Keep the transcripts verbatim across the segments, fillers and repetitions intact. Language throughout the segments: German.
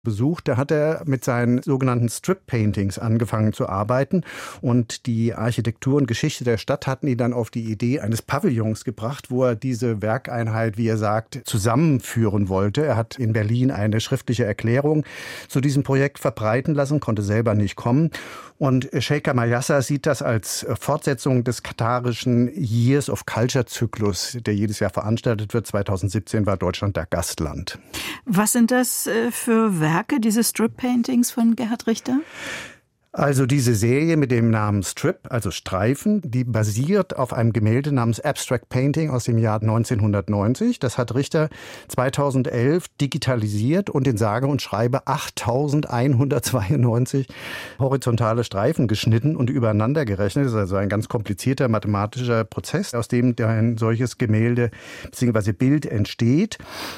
besucht. Da hat er mit seinen sogenannten Strip-Paintings angefangen zu arbeiten. Und die Architektur und Geschichte der Stadt hatten ihn dann auf die Idee eines Pavillons gebracht, wo er diese Werkeinheit, wie er sagt, zusammenführen wollte. Er hat in Berlin eine schriftliche Erklärung zu diesem Projekt verbreiten lassen, konnte selber nicht kommen. Und Sheikh Kamal Yasser sieht das als Fortsetzung des katarischen Years of Culture-Zyklus, der jedes Jahr veranstaltet wird. zweitausendsiebzehn war Deutschland da Gastland. Was sind das für Werke, diese Strip-Paintings von Gerhard Richter? Also diese Serie mit dem Namen Strip, also Streifen, die basiert auf einem Gemälde namens Abstract Painting aus dem Jahr neunzehnhundertneunzig. Das hat Richter zweitausendelf digitalisiert und in sage und schreibe achttausendeinhundertzweiundneunzig horizontale Streifen geschnitten und übereinander gerechnet. Das ist also ein ganz komplizierter mathematischer Prozess, aus dem ein solches Gemälde bzw. Bild entsteht.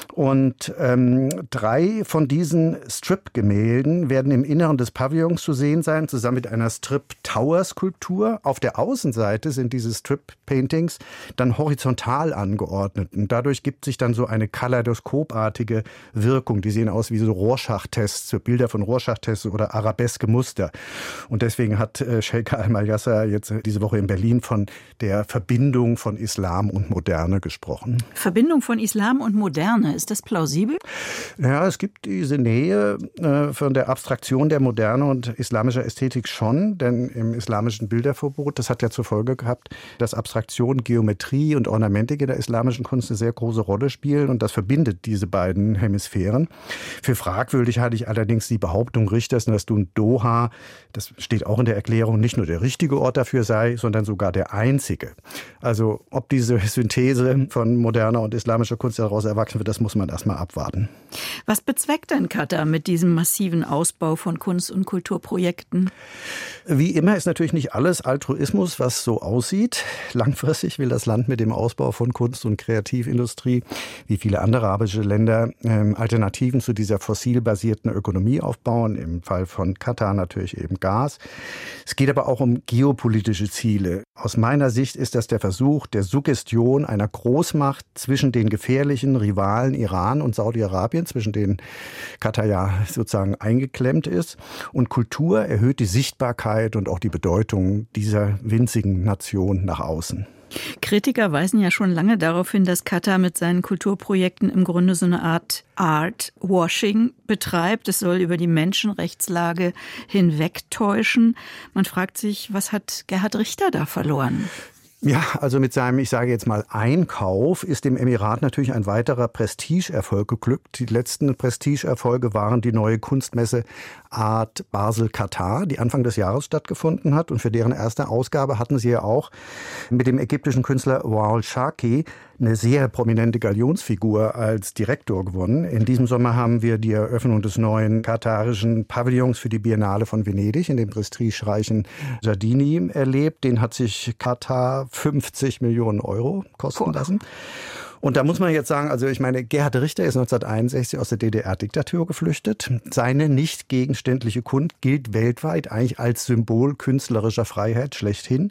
Und ähm, drei von diesen Strip-Gemälden werden im Inneren des Pavillons zu sehen sein, zusammen mit einer Strip-Tower-Skulptur. Auf der Außenseite sind diese Strip-Paintings dann horizontal angeordnet. Und dadurch gibt sich dann so eine kaleidoskopartige Wirkung. Die sehen aus wie so Rorschach-Tests, so Bilder von Rorschach-Tests oder arabeske Muster. Und deswegen hat äh, Sheikh Kamal Yasser jetzt diese Woche in Berlin von der Verbindung von Islam und Moderne gesprochen. Verbindung von Islam und Moderne, ist das plausibel? Ja, es gibt diese Nähe äh, von der Abstraktion der Moderne und islamischer Ästhetik schon, denn im islamischen Bilderverbot, das hat ja zur Folge gehabt, dass Abstraktion, Geometrie und Ornamentik in der islamischen Kunst eine sehr große Rolle spielen und das verbindet diese beiden Hemisphären. Für fragwürdig halte ich allerdings die Behauptung Richters, dass nun Doha, das steht auch in der Erklärung, nicht nur der richtige Ort dafür sei, sondern sogar der einzige. Also ob diese Synthese von moderner und islamischer Kunst daraus erwachsen wird, das muss man erstmal abwarten. Was bezweckt denn Katar mit diesem massiven Ausbau von Kunst- und Kulturprojekten? Wie immer ist natürlich nicht alles Altruismus, was so aussieht. Langfristig will das Land mit dem Ausbau von Kunst- und Kreativindustrie, wie viele andere arabische Länder, Alternativen zu dieser fossilbasierten Ökonomie aufbauen. Im Fall von Katar natürlich eben Gas. Es geht aber auch um geopolitische Ziele. Aus meiner Sicht ist das der Versuch der Suggestion einer Großmacht zwischen den gefährlichen Rivalen Iran und Saudi-Arabien, zwischen denen Katar ja sozusagen eingeklemmt ist. Und Kultur erhöht die Sichtbarkeit und auch die Bedeutung dieser winzigen Nation nach außen. Kritiker weisen ja schon lange darauf hin, dass Katar mit seinen Kulturprojekten im Grunde so eine Art Art-Washing betreibt. Es soll über die Menschenrechtslage hinwegtäuschen. Man fragt sich, was hat Gerhard Richter da verloren? Ja, also mit seinem, ich sage jetzt mal, Einkauf ist dem Emirat natürlich ein weiterer Prestigeerfolg geglückt. Die letzten Prestigeerfolge waren die neue Kunstmesse Art Basel Katar, die Anfang des Jahres stattgefunden hat. Und für deren erste Ausgabe hatten sie ja auch mit dem ägyptischen Künstler Wael Shaki eine sehr prominente Galionsfigur als Direktor gewonnen. In diesem Sommer haben wir die Eröffnung des neuen katarischen Pavillons für die Biennale von Venedig in dem prestigereichen Giardini erlebt. Den hat sich Katar fünfzig Millionen Euro kosten lassen. Und da muss man jetzt sagen, also ich meine, Gerhard Richter ist neunzehnhunderteinundsechzig aus der D D R-Diktatur geflüchtet. Seine nicht gegenständliche Kunst gilt weltweit eigentlich als Symbol künstlerischer Freiheit schlechthin.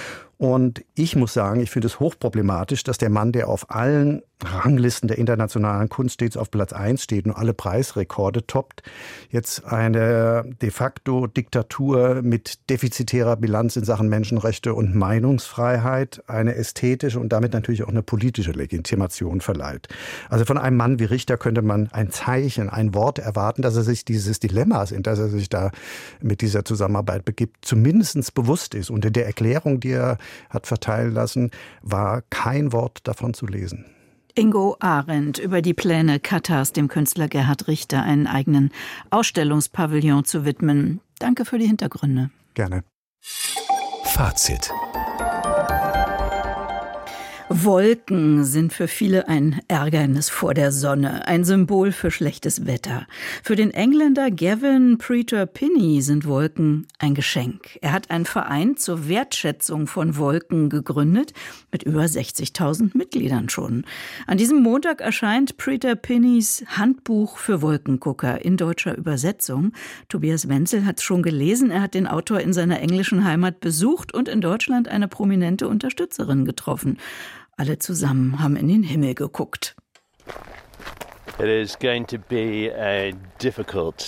Und ich muss sagen, ich finde es hochproblematisch, dass der Mann, der auf allen Ranglisten der internationalen Kunst stets auf Platz eins steht und alle Preisrekorde toppt, jetzt eine de facto Diktatur mit defizitärer Bilanz in Sachen Menschenrechte und Meinungsfreiheit eine ästhetische und damit natürlich auch eine politische Legitimation verleiht. Also von einem Mann wie Richter könnte man ein Zeichen, ein Wort erwarten, dass er sich dieses Dilemmas, in das er sich da mit dieser Zusammenarbeit begibt, zumindest bewusst ist. Und in der Erklärung, die er hat verteilen lassen, war kein Wort davon zu lesen. Ingo Arendt über die Pläne Katars, dem Künstler Gerhard Richter einen eigenen Ausstellungspavillon zu widmen. Danke für die Hintergründe. Gerne. Fazit. Wolken sind für viele ein Ärgernis vor der Sonne, ein Symbol für schlechtes Wetter. Für den Engländer Gavin Preter-Pinney sind Wolken ein Geschenk. Er hat einen Verein zur Wertschätzung von Wolken gegründet, mit über sechzigtausend Mitgliedern schon. An diesem Montag erscheint Preter-Pinneys Handbuch für Wolkengucker in deutscher Übersetzung. Tobias Wenzel hat es schon gelesen. Er hat den Autor in seiner englischen Heimat besucht und in Deutschland eine prominente Unterstützerin getroffen. Alle zusammen haben in den Himmel geguckt. It is going to be a difficult